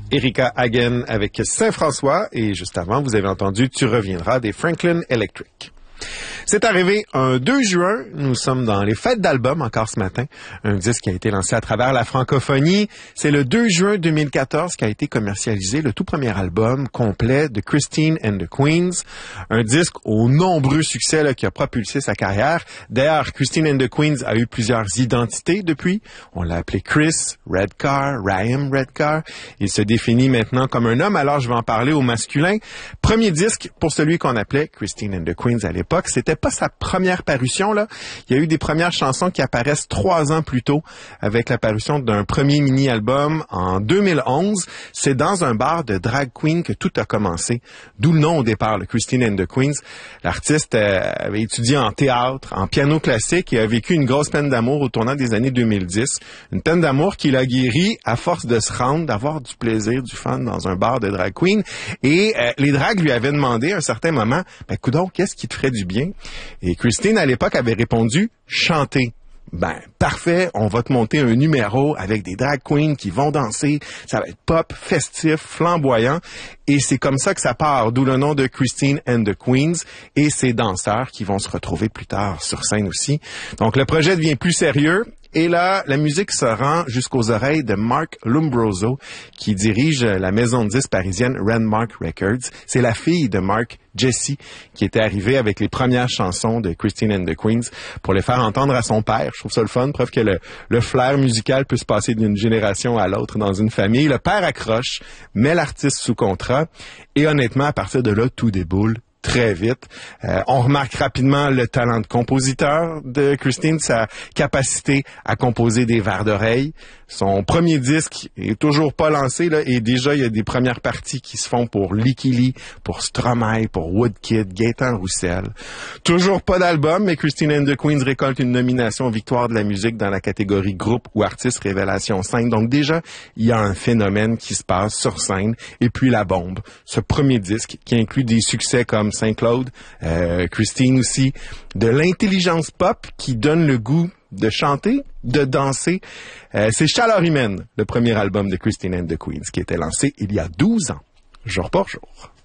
Erika Hagen avec Saint-François et juste avant, vous avez entendu Tu reviendras des Franklin Electric. C'est arrivé un 2 juin, nous sommes dans les fêtes d'albums encore ce matin, un disque qui a été lancé à travers la francophonie. C'est le 2 juin 2014 qu'a été commercialisé le tout premier album complet de Christine and the Queens, un disque aux nombreux succès là, qui a propulsé sa carrière. D'ailleurs, Christine and the Queens a eu plusieurs identités depuis. On l'a appelé Chris Redcar, Raheem Redcar. Il se définit maintenant comme un homme, alors je vais en parler au masculin. Premier disque pour celui qu'on appelait Christine and the Queens à l'époque. C'était pas sa première parution, là. Il y a eu des premières chansons qui apparaissent 3 ans plus tôt avec la parution d'un premier mini-album en 2011. C'est dans un bar de drag queen que tout a commencé. D'où le nom au départ, le Christine and the Queens. L'artiste avait étudié en théâtre, en piano classique et a vécu une grosse peine d'amour au tournant des années 2010. Une peine d'amour qu'il a guéri à force de se rendre, d'avoir du plaisir, du fun dans un bar de drag queen. Et les drags lui avaient demandé à un certain moment, coudonc, qu'est-ce qui te ferait du bien? Et Christine, à l'époque, avait répondu « chanter ». Parfait, on va te monter un numéro avec des drag queens qui vont danser. Ça va être pop, festif, flamboyant. Et c'est comme ça que ça part, d'où le nom de Christine and the Queens et ces danseurs qui vont se retrouver plus tard sur scène aussi. Donc, le projet devient plus sérieux. Et là, la musique se rend jusqu'aux oreilles de Mark Lombroso, qui dirige la maison de disques parisienne Landmark Records. C'est la fille de Mark, Jessie, qui était arrivée avec les premières chansons de Christine and the Queens pour les faire entendre à son père. Je trouve ça le fun, preuve que le flair musical peut se passer d'une génération à l'autre dans une famille. Le père accroche, met l'artiste sous contrat, et honnêtement, à partir de là, tout déboule très vite. On remarque rapidement le talent de compositeur de Christine, sa capacité à composer des vers d'oreille. Son premier disque est toujours pas lancé, là, et déjà, il y a des premières parties qui se font pour Licky Lee, pour Stromae, pour Woodkid, Gaëtan Roussel. Toujours pas d'album, mais Christine and the Queens récolte une nomination aux Victoires de la musique dans la catégorie groupe ou artiste révélation scène. Donc déjà, il y a un phénomène qui se passe sur scène. Et puis la bombe, ce premier disque qui inclut des succès comme Saint-Claude, Christine aussi, de l'intelligence pop qui donne le goût de chanter, de danser. C'est Chaleur humaine, le premier album de Christine and the Queens, qui était lancé il y a 12 ans, jour pour jour.